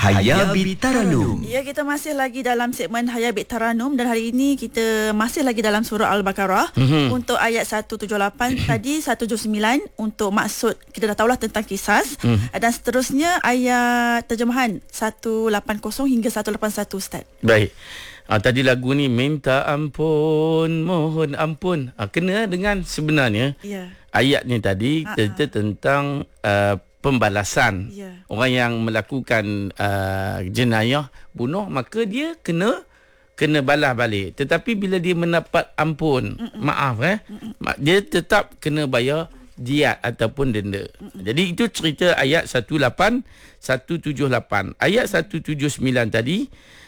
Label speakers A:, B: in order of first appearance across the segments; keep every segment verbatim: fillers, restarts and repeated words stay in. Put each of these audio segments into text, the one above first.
A: Hayabit Taranum.
B: Ya, kita masih lagi dalam segmen Hayabit Taranum dan hari ini kita masih lagi dalam surah Al-Baqarah. Mm-hmm. Untuk ayat seratus tujuh puluh lapan, tadi seratus tujuh puluh sembilan untuk maksud kita dah tahulah tentang kisas. Mm. Dan seterusnya ayat terjemahan seratus lapan puluh hingga seratus lapan puluh satu, Ustaz.
C: Baik. Ah, tadi lagu ni minta ampun, mohon ampun. Ah, kena dengan sebenarnya. Ya. Ayat ni tadi cerita tentang uh, pembalasan. Yeah. Orang yang melakukan uh, jenayah bunuh, maka dia kena kena balas balik. Tetapi bila dia mendapat ampun, Mm-mm. maaf eh, Mm-mm. dia tetap kena bayar diat ataupun denda. Mm-mm. Jadi itu cerita ayat seratus lapan, seratus tujuh puluh lapan. Ayat seratus tujuh puluh sembilan tadi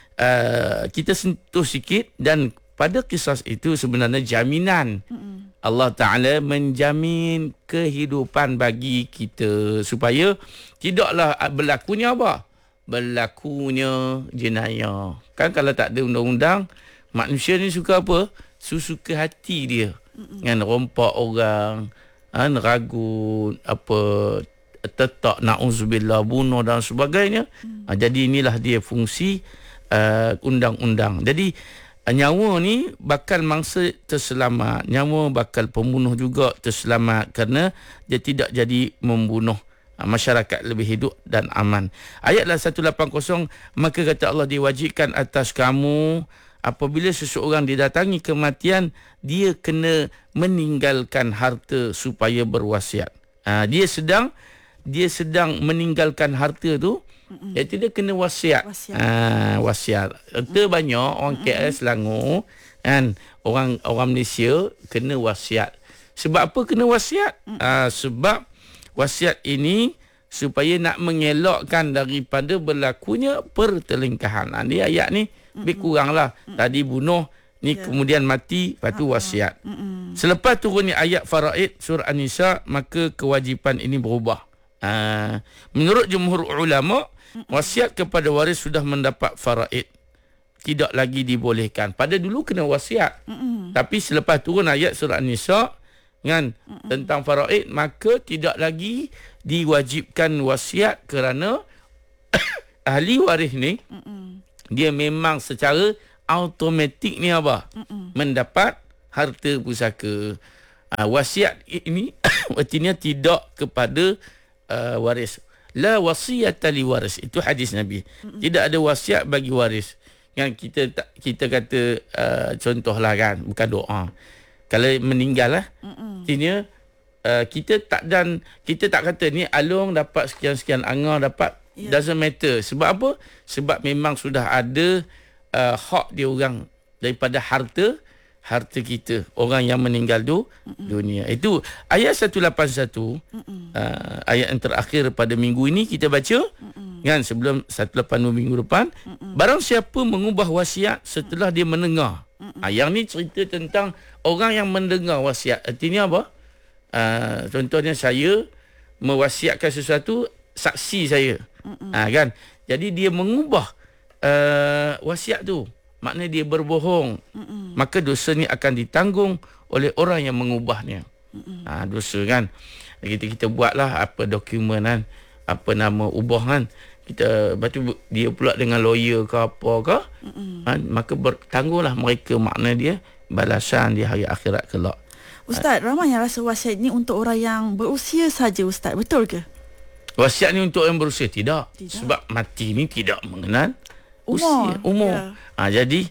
C: uh, kita sentuh sikit, dan pada kisah itu sebenarnya jaminan. Mm-mm. Allah Ta'ala menjamin kehidupan bagi kita supaya tidaklah berlakunya apa? Berlakunya jenayah. Kan kalau tak ada undang-undang, manusia ni suka apa? Susuka hati dia. Mm-mm. Kan rompak orang, kan, ragu, apa, tetak, na'udzubillah, bunuh dan sebagainya. Mm. Ha, jadi inilah dia fungsi uh, undang-undang. Jadi nyawa ni bakal mangsa terselamat, nyawa bakal pembunuh juga terselamat kerana dia tidak jadi membunuh. Masyarakat lebih hidup dan aman. Ayatlah seratus lapan puluh, maka kata Allah, diwajibkan atas kamu apabila seseorang didatangi kematian, dia kena meninggalkan harta supaya berwasiat. Ha, dia sedang dia sedang meninggalkan harta tu, Mm-mm. iaitu dia kena wasiat. Wasiat. Ha, wasiat. Harta banyak orang Mm-mm. K L, Selangor, kan, orang orang Malaysia kena wasiat. Sebab apa kena wasiat? Ha, sebab wasiat ini supaya nak mengelakkan daripada berlakunya pertelingkahan. Ha, ni ayat ni lebih kuranglah. Mm-mm. Tadi bunuh, ni yeah. kemudian mati, lepas tu wasiat. Mm-mm. Selepas turunnya ayat faraid surah An-Nisa, maka kewajipan ini berubah. Ha, menurut jumhur ulama, wasiat kepada waris sudah mendapat faraid, tidak lagi dibolehkan. Pada dulu kena wasiat. Mm-mm. Tapi selepas turun ayat surah An-Nisa kan, Mm-mm. tentang faraid, maka tidak lagi diwajibkan wasiat kerana ahli waris ni, Mm-mm. dia memang secara automatik ni apa? Mm-mm. mendapat harta pusaka. Ha, wasiat ini artinya tidak kepada Uh, waris. La wasiyata li waris. Itu hadis Nabi. Mm-mm. Tidak ada wasiat bagi waris. Kan kita tak, kita kata uh, contohlah kan, bukan doa. Kalau meninggal lah, artinya uh, kita tak dan kita tak kata ni Along dapat sekian-sekian, Angah dapat, yeah. doesn't matter. Sebab apa? Sebab memang sudah ada uh, hak dia orang daripada harta harta kita, orang yang meninggal tu Mm-mm. dunia. Itu ayat seratus lapan puluh satu, uh, ayat yang terakhir pada minggu ini kita baca. Mm-mm. Kan, sebelum seratus lapan puluh minggu depan. Mm-mm. Barang siapa mengubah wasiat setelah dia mendengar. Uh, yang ni cerita tentang orang yang mendengar wasiat. Artinya apa? Uh, contohnya saya mewasiatkan sesuatu, saksi saya. Uh, kan? Jadi dia mengubah uh, wasiat tu, maknanya dia berbohong. Mm-mm. Maka dosa ni akan ditanggung oleh orang yang mengubahnya. Ha, dosa kan. Kita kita buatlah apa dokumen kan, apa nama ubah kan. Kita lepas tu dia pula dengan lawyer ke apa ke. Ha, maka bertanggunglah mereka, makna dia balasan di hari akhirat kelak.
B: Ustaz, ramai yang rasa wasiat ni untuk orang yang berusia saja, Ustaz. Betul ke?
C: Wasiat ni untuk orang berusia? Tidak. Tidak. Sebab mati ni tidak mengenal usia, umur. Yeah. Ha, jadi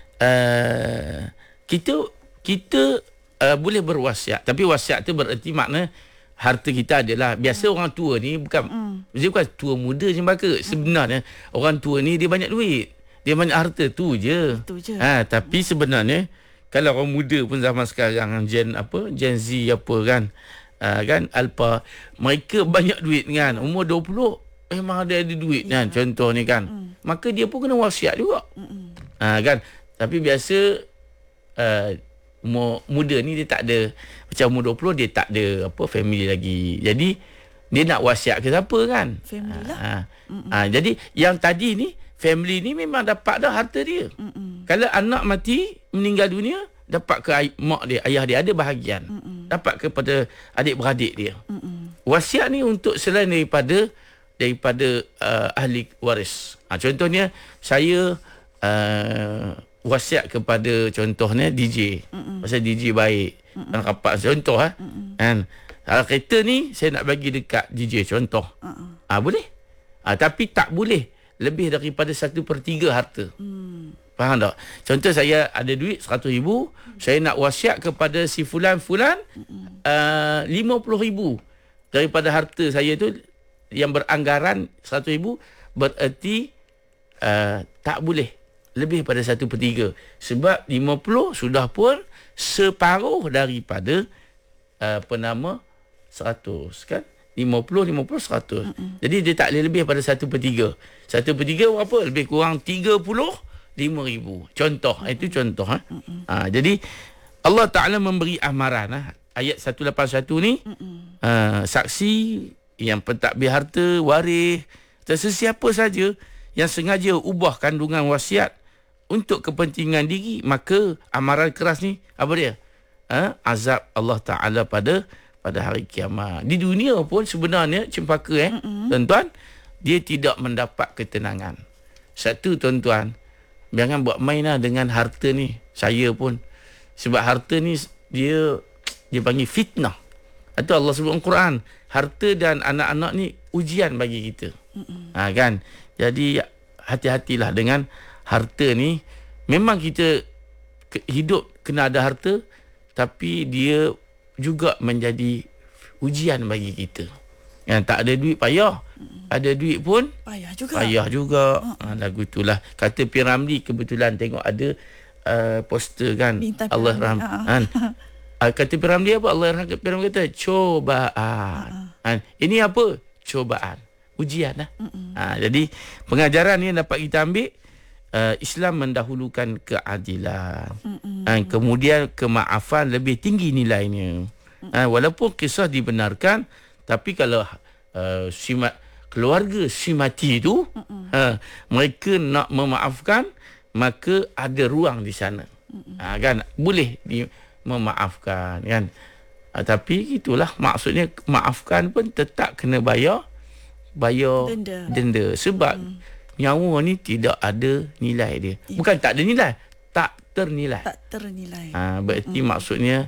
C: uh, kita kita uh, boleh berwasiat, tapi wasiat tu bererti makna harta kita adalah, biasa mm. orang tua ni bukan mm. dia bukan tua muda je baka. Sebenarnya mm. orang tua ni dia banyak duit, dia banyak harta tu je. Tu je. Ha, tapi mm. sebenarnya kalau orang muda pun zaman sekarang, gen apa, Gen Z apa kan, uh, kan alpha, mereka banyak duit kan, umur dua puluh memang ada ada duit yeah. kan, contoh ni kan. Mm. Maka dia pun kena wasiat juga. Ha, kan? Tapi biasa uh, umur muda ni dia tak ada, macam umur dua puluh dia tak ada apa family lagi. Jadi dia nak wasiat ke siapa kan?
B: Family lah.
C: Ha, ha, jadi yang tadi ni, family ni memang dapat dah harta dia. Mm-mm. Kalau anak mati, meninggal dunia, dapat ke ay- mak dia, ayah dia ada bahagian. Mm-mm. Dapat kepada adik-beradik dia. Mm-mm. Wasiat ni untuk selain daripada daripada uh, ahli waris. Ha, contohnya saya uh, wasiat kepada contohnya D J. Mm-mm. Pasal D J baik. Dan kapak contoh ah. Kan. Kalau kereta ni saya nak bagi dekat D J contoh. Uh-uh. Ah boleh. Ah tapi tak boleh lebih daripada satu per tiga harta. Hmm. Faham tak? Contoh saya ada duit seratus ribu, hmm. saya nak wasiat kepada si fulan-fulan uh, lima puluh ribu daripada harta saya tu yang beranggaran seratus ribu, bererti uh, tak boleh lebih pada satu per tiga. Sebab lima puluh sudah pun separuh daripada uh, apa nama seratus kan? lima puluh, lima puluh, seratus. Mm-mm. Jadi dia tak boleh lebih pada satu per tiga. satu per tiga berapa? Lebih kurang tiga puluh lima ribu. Contoh. Mm-mm. Itu contoh. Ha? Ha, jadi Allah Ta'ala memberi amaran. Ha? Ayat seratus lapan puluh satu ni, uh, saksi yang pentadbir harta, waris, sesiapa saja yang sengaja ubah kandungan wasiat untuk kepentingan diri, maka amaran keras ni, apa dia? Ha? Azab Allah Ta'ala pada pada hari kiamat. Di dunia pun sebenarnya cempaka eh mm-hmm. tuan-tuan, dia tidak mendapat ketenangan. Satu tuan-tuan, jangan buat main lah dengan harta ni. Saya pun sebab harta ni dia dia panggil fitnah. Itu Allah sebut dalam Quran, harta dan anak-anak ni ujian bagi kita. Mm-hmm. Ha kan? Jadi hati-hatilah dengan harta ni. Memang kita hidup kena ada harta, tapi dia juga menjadi ujian bagi kita. Yang tak ada duit payah, mm. ada duit pun
B: payah juga.
C: Payah juga. Uh. Ha, lagu itulah. Kata P. Ramlee, kebetulan tengok ada uh, poster kan. Bintang Allah rahmat. Uh. Kan? uh, kata P. Ramlee apa? Allah rahmat. P. Ramlee kata cobaan. Uh. Kan? Ini apa? Cobaan. Ujian lah. Ha, jadi pengajaran ni dapat kita ambil. Uh, Islam mendahulukan keadilan. Uh, kemudian kemaafan lebih tinggi nilainya. Uh, walaupun kisah dibenarkan, tapi kalau uh, si ma- keluarga si mati itu uh, mereka nak memaafkan, maka ada ruang di sana. Uh, kan boleh di memaafkan kan. Uh, tapi itulah maksudnya, maafkan pun tetap kena bayar bayar denda, denda. Sebab mm. nyawa ni tidak ada nilai dia. Ya. Bukan tak ada nilai, tak ternilai. Tak ternilai. Ha, berarti mm. maksudnya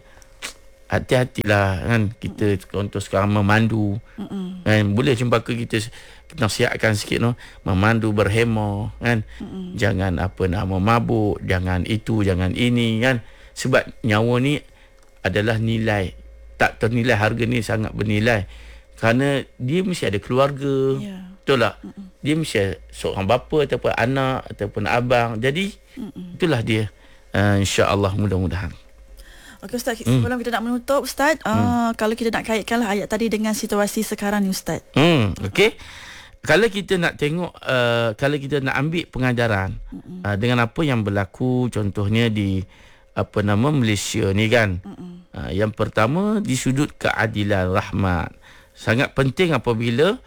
C: hati-hatilah kan. Kita mm. contoh sekarang memandu. Mm-mm. Kan boleh cempaka kita nasihatkan sikit no, memandu berhemah kan. Mm-mm. Jangan apa nama mabuk, jangan itu, jangan ini kan. Sebab nyawa ni adalah nilai tak ternilai, harga ni sangat bernilai. Kerana dia mesti ada keluarga. Ya. Betul tak? Mm-mm. Dia mesti seorang bapa ataupun anak ataupun abang. Jadi Mm-mm. itulah dia. Uh, InsyaAllah mudah-mudahan.
B: Okey Ustaz, mm. sebelum kita nak menutup Ustaz, mm. uh, kalau kita nak kaitkanlah ayat tadi dengan situasi sekarang ni Ustaz.
C: Hmm, okey. Kalau kita nak tengok, uh, kalau kita nak ambil pengajaran uh, dengan apa yang berlaku contohnya di apa nama Malaysia ni kan. Uh, yang pertama di sudut keadilan, rahmat. Sangat penting apabila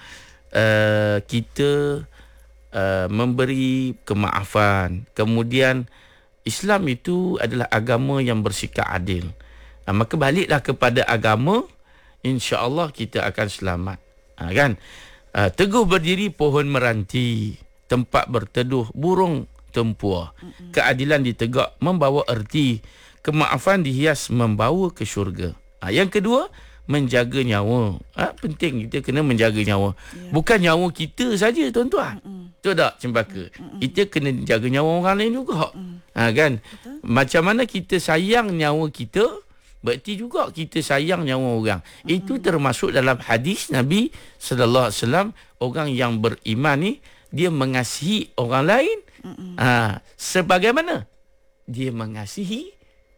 C: uh, kita uh, memberi kemaafan. Kemudian Islam itu adalah agama yang bersikap adil. Uh, maka baliklah kepada agama, insya-Allah kita akan selamat. Uh, kan? Uh, teguh berdiri pohon meranti, tempat berteduh burung tempua. Mm-mm. Keadilan ditegak membawa erti, kemaafan dihias membawa ke syurga. Uh, yang kedua, menjaga nyawa. Ha, penting kita kena menjaga nyawa. Yeah. Bukan nyawa kita saja tuan-tuan. Betul tak cempaka? Mm-mm. Kita kena jaga nyawa orang lain juga. Ha, kan? Betul. Macam mana kita sayang nyawa kita, berarti juga kita sayang nyawa orang. Mm-mm. Itu termasuk dalam hadis Nabi sallallahu alaihi wasallam, orang yang beriman ni dia mengasihi orang lain. Ha, sebagaimana dia mengasihi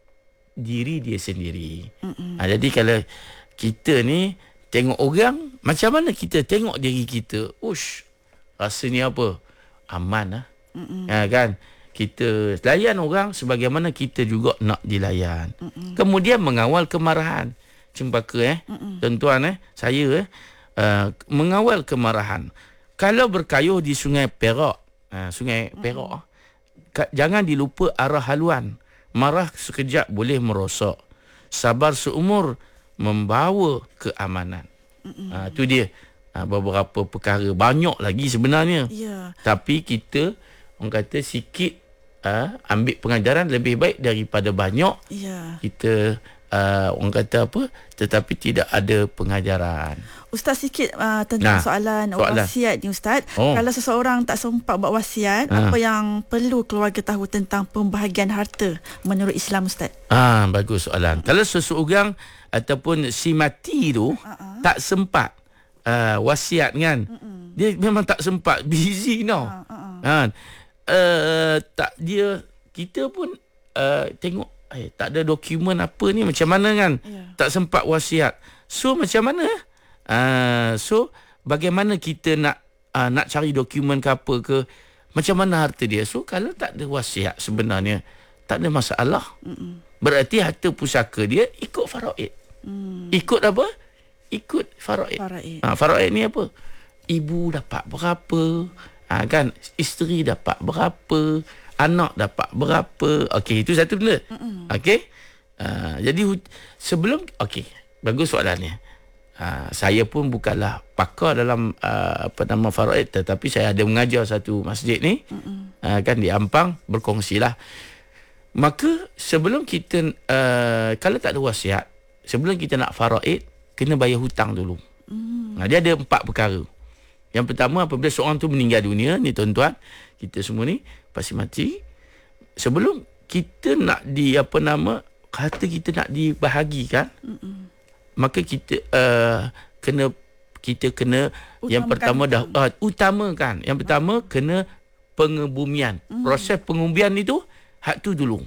C: diri dia sendiri. Ha, jadi kalau kita ni tengok orang, macam mana kita tengok diri kita? Ush, rasanya apa? Aman lah. Ha, kan? Kita layan orang sebagaimana kita juga nak dilayan. Mm-mm. Kemudian mengawal kemarahan. Cempaka eh. Mm-mm. Tuan-tuan eh, saya eh, uh, mengawal kemarahan. Kalau berkayuh di Sungai Perak, uh, Sungai Perak, ka- jangan dilupa arah haluan. Marah sekejap boleh merosak. Sabar seumur membawa keamanan. Ha, tu dia. uh, beberapa perkara. Banyak lagi sebenarnya.
B: Ya.
C: Tapi kita, orang kata sikit uh, ambil pengajaran lebih baik daripada banyak.
B: Ya.
C: Kita, uh, orang kata apa, tetapi tidak ada pengajaran.
B: Ustaz, sikit uh, tentang nah, soalan, soalan wasiat ni Ustaz. Oh. Kalau seseorang tak sempat buat wasiat, ha. apa yang perlu keluarga tahu tentang pembahagian harta menurut Islam Ustaz?
C: Ah, bagus soalan. Hmm. Kalau seseorang ataupun si mati tu uh-uh. tak sempat uh, wasiat kan, uh-uh. dia memang tak sempat, busy tau. Uh-uh. Kan? Uh, tak dia kita pun uh, tengok eh tak ada dokumen apa ni, macam mana kan? Yeah. Tak sempat wasiat. So macam mana? Uh, so bagaimana kita nak uh, nak cari dokumen ke apa ke, macam mana harta dia? So kalau tak ada wasiat sebenarnya tak ada masalah. Mm-mm. Berarti harta pusaka dia ikut faraid. Mm. Ikut apa? Ikut faraid. Faraid. Ha, faraid ni apa? Ibu dapat berapa? Ha, kan? Isteri dapat berapa? Anak dapat berapa? Okey, itu satu benda. Okey. Uh, jadi sebelum okey, bagus soalannya. Uh, saya pun bukanlah pakar dalam uh, apa nama faraid, tetapi saya ada mengajar satu masjid ni, uh, kan di Ampang, berkongsilah. Maka sebelum kita uh, kalau tak ada wasiat, sebelum kita nak faraid, kena bayar hutang dulu. Mm. Nah, dia ada empat perkara. Yang pertama, apabila seorang tu meninggal dunia, ni tuan-tuan, kita semua ni pasti mati. Sebelum kita nak di apa nama harta kita nak dibahagikan, Mm-mm. maka kita uh, kena kita kena utamakan yang pertama dah uh, utamakan yang pertama uh. kena pengebumian. Mm. Proses pengebumian itu hak tu dulu.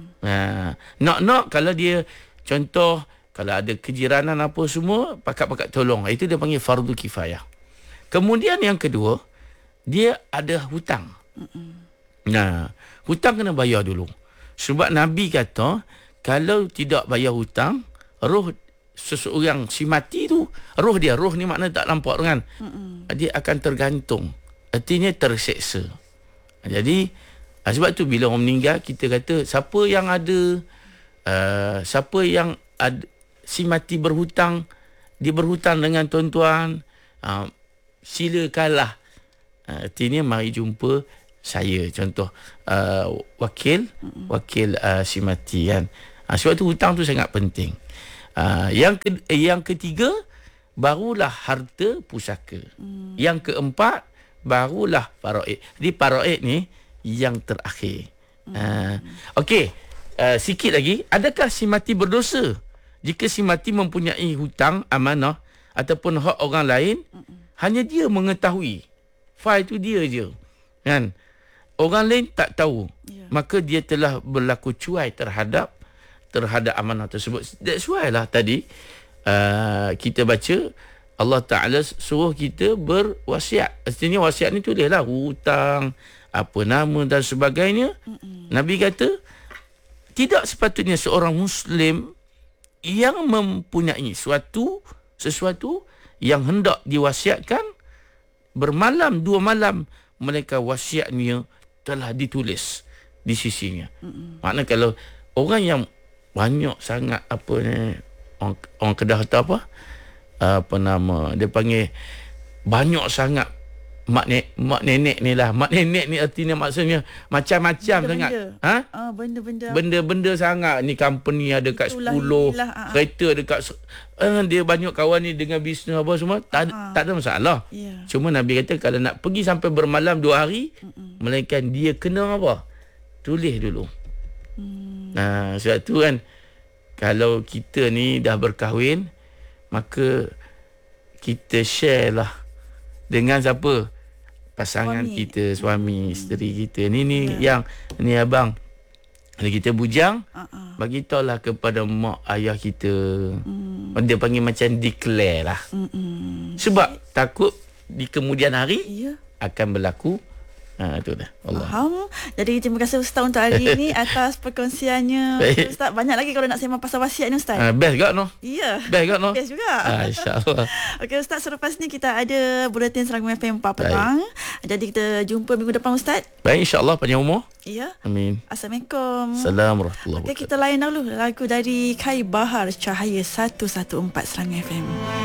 C: Ha, nak-nak kalau dia contoh kalau ada kejiranan apa semua, pakat-pakat tolong, itu dia panggil fardu kifayah. Kemudian yang kedua, dia ada hutang. Mm-mm. Nah, hutang kena bayar dulu. Sebab Nabi kata kalau tidak bayar hutang, roh seseorang si mati tu, roh dia, roh ni makna tak nampak kan, Mm-mm. dia akan tergantung, artinya terseksa. Jadi sebab tu bila orang meninggal, kita kata siapa yang ada uh, siapa yang ada, si mati berhutang, dia berhutang dengan tuan-tuan, uh, silakanlah, uh, artinya mari jumpa saya, contoh uh, wakil Mm-mm. wakil uh, si mati kan. Uh, sebab tu hutang tu sangat penting. Uh, yang ke, eh, yang ketiga barulah harta pusaka. Mm. Yang keempat barulah faraid. Jadi faraid ni yang terakhir. Mm. Uh, Okey, uh, sikit lagi, adakah si mati berdosa jika si mati mempunyai hutang amanah ataupun hak orang lain? Mm-mm. Hanya dia mengetahui, file tu dia je kan, orang lain tak tahu, yeah. maka dia telah berlaku cuai terhadap terhadap amanah tersebut. That's why lah tadi uh, kita baca Allah Ta'ala suruh kita berwasiat. Artinya wasiat ni tulislah hutang, apa nama dan sebagainya. Mm-mm. Nabi kata tidak sepatutnya seorang Muslim yang mempunyai suatu sesuatu yang hendak diwasiatkan bermalam dua malam, melainkan wasiatnya telah ditulis di sisinya. Mm-mm. Maknanya kalau orang yang banyak sangat apa ni, orang, orang Kedah kata apa, apa nama dia panggil, banyak sangat mak nenek, mak nenek ni lah. Mak nenek ni artinya maksudnya macam-macam sangat. Ha?
B: Ah, benda-benda.
C: Benda-benda sangat. Ni company ada kat itulah sepuluh, inilah, kereta dekat uh, dia banyak kawan ni dengan bisnes apa semua. Tak, uh-huh. tak ada masalah. Yeah. Cuma Nabi kata kalau nak pergi sampai bermalam dua hari, uh-uh. melainkan dia kena apa? Tulis dulu. Hmm. Nah, sebab tu kan kalau kita ni dah berkahwin, maka kita share lah dengan siapa? Pasangan suami kita, suami, hmm. isteri kita. Ni ni yeah. yang ni abang. Kalau kita bujang, uh-uh. bagi tahulah kepada mak ayah kita. Hmm. Dia panggil macam declare lah. Hmm. Sebab okay. takut di kemudian hari yeah. akan berlaku. Ha, itu dah. Allah.
B: Faham. Jadi terima kasih Ustaz untuk hari ini atas perkongsiannya. Ustaz, banyak lagi kalau nak sembang pasal wasiat ni Ustaz.
C: Uh, best gak no?
B: Ya.
C: Best gak no?
B: Best juga.
C: Ah, insya-Allah.
B: Okey Ustaz, selepas ni kita ada buletin Serangga F M empat petang. Jadi kita jumpa minggu depan Ustaz.
C: Baik, insya-Allah panjang umur.
B: Ya.
C: Amin.
B: Assalamualaikum.
C: Assalamualaikum warahmatullahi wabarakatuh.
B: Okey, kita layan dulu lagu dari Kai Bahar, Cahaya seratus empat belas Serangga F M.